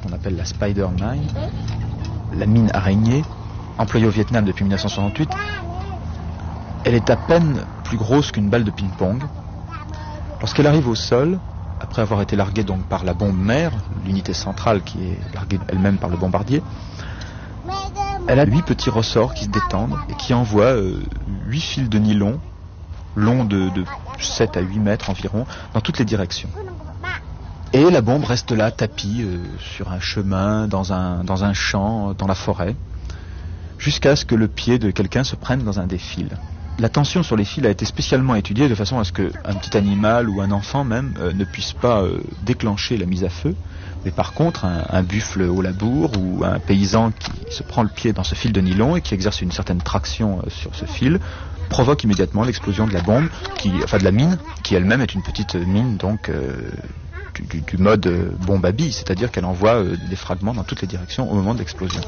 qu'on appelle la Spider Mine, la mine araignée, employée au Vietnam depuis 1968. Elle est à peine plus grosse qu'une balle de ping-pong. Lorsqu'elle arrive au sol, après avoir été larguée donc par la bombe mère, l'unité centrale qui est larguée elle-même par le bombardier, elle a 8 petits ressorts qui se détendent et qui envoient 8 fils de nylon, longs de 7 à 8 mètres environ, dans toutes les directions. Et la bombe reste là, tapie sur un chemin, dans un champ, dans la forêt, jusqu'à ce que le pied de quelqu'un se prenne dans un des fils. La tension sur les fils a été spécialement étudiée de façon à ce qu'un petit animal ou un enfant même ne puisse pas déclencher la mise à feu. Mais par contre, un buffle au labour ou un paysan qui se prend le pied dans ce fil de nylon et qui exerce une certaine traction sur ce fil provoque immédiatement l'explosion de la bombe, de la mine, qui elle-même est une petite mine donc du mode bombe à billes, c'est-à-dire qu'elle envoie des fragments dans toutes les directions au moment de l'explosion.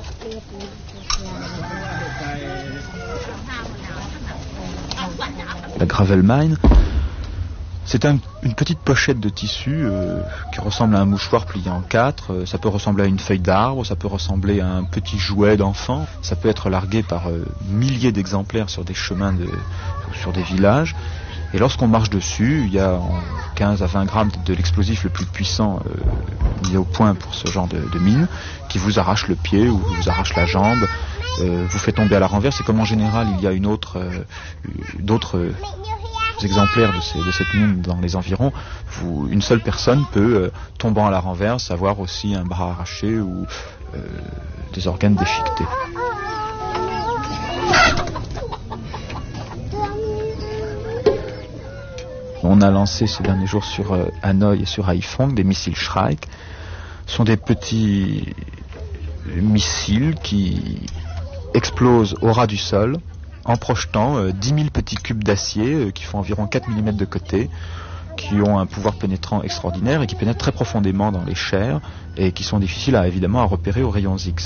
La gravel mine, c'est une petite pochette de tissu qui ressemble à un mouchoir plié en 4. Ça peut ressembler à une feuille d'arbre, ça peut ressembler à un petit jouet d'enfant. Ça peut être largué par milliers d'exemplaires sur des chemins, sur des villages. Et lorsqu'on marche dessus, il y a 15 à 20 grammes de l'explosif le plus puissant mis au point pour ce genre de mine, qui vous arrache le pied ou vous arrache la jambe, vous fait tomber à la renverse. Et comme en général il y a d'autres exemplaires de cette mine dans les environs, une seule personne peut, tombant à la renverse, avoir aussi un bras arraché ou des organes déchiquetés. On a lancé ces derniers jours sur Hanoï et sur Haiphong des missiles Shrike. Ce sont des petits missiles qui explosent au ras du sol en projetant 10 000 petits cubes d'acier qui font environ 4 mm de côté, qui ont un pouvoir pénétrant extraordinaire et qui pénètrent très profondément dans les chairs et qui sont difficiles évidemment à repérer aux rayons X.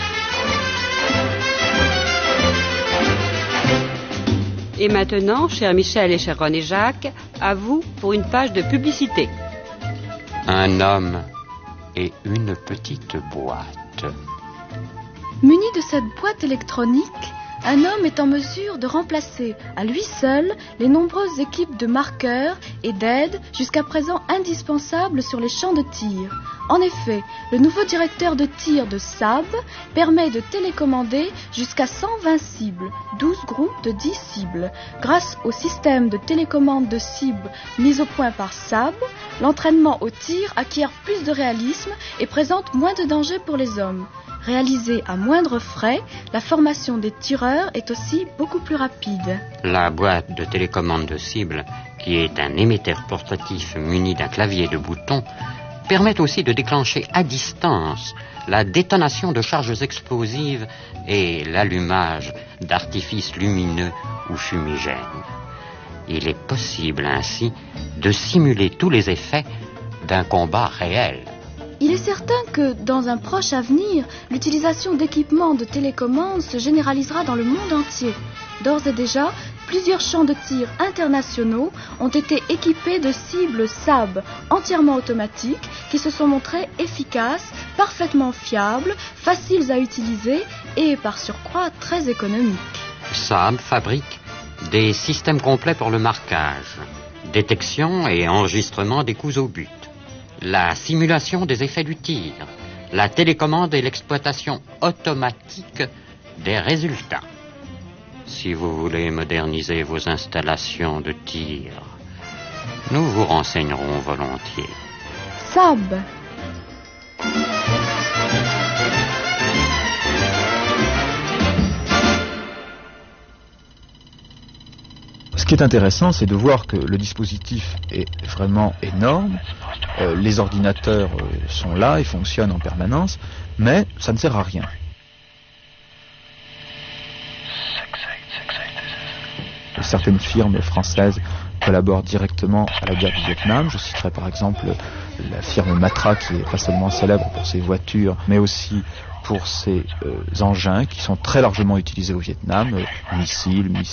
Et maintenant, cher Michel et cher René Jacques, à vous pour une page de publicité. Un homme et une petite boîte. Muni de cette boîte électronique, un homme est en mesure de remplacer à lui seul les nombreuses équipes de marqueurs et d'aides jusqu'à présent indispensables sur les champs de tir. En effet, le nouveau directeur de tir de Saab permet de télécommander jusqu'à 120 cibles, 12 groupes de 10 cibles. Grâce au système de télécommande de cibles mis au point par Saab, l'entraînement au tir acquiert plus de réalisme et présente moins de danger pour les hommes. Réalisée à moindre frais, la formation des tireurs est aussi beaucoup plus rapide. La boîte de télécommande de cible, qui est un émetteur portatif muni d'un clavier de boutons, permet aussi de déclencher à distance la détonation de charges explosives et l'allumage d'artifices lumineux ou fumigènes. Il est possible ainsi de simuler tous les effets d'un combat réel. Il est certain que, dans un proche avenir, l'utilisation d'équipements de télécommande se généralisera dans le monde entier. D'ores et déjà, plusieurs champs de tir internationaux ont été équipés de cibles Saab entièrement automatiques qui se sont montrées efficaces, parfaitement fiables, faciles à utiliser et, par surcroît, très économiques. Saab fabrique des systèmes complets pour le marquage, détection et enregistrement des coups au but, la simulation des effets du tir, la télécommande et l'exploitation automatique des résultats. Si vous voulez moderniser vos installations de tir, nous vous renseignerons volontiers. Saab. Ce qui est intéressant, c'est de voir que le dispositif est vraiment énorme. Les ordinateurs sont là et fonctionnent en permanence, mais ça ne sert à rien. Certaines firmes françaises collaborent directement à la guerre du Vietnam. Je citerai par exemple la firme Matra, qui est pas seulement célèbre pour ses voitures, mais aussi pour ses engins qui sont très largement utilisés au Vietnam, missiles,